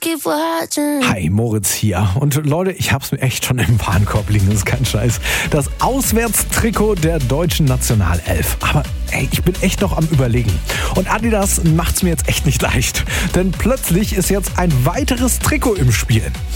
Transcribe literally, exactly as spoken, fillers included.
keep watching. Hi, Moritz hier. Und Leute, ich hab's mir echt schon im Warenkorb liegen, das ist kein Scheiß. Das Auswärtstrikot der deutschen Nationalelf. Aber ey, ich bin echt noch am Überlegen. Und Adidas macht's mir jetzt echt nicht leicht. Denn plötzlich ist jetzt ein weiteres Trikot im Spiel.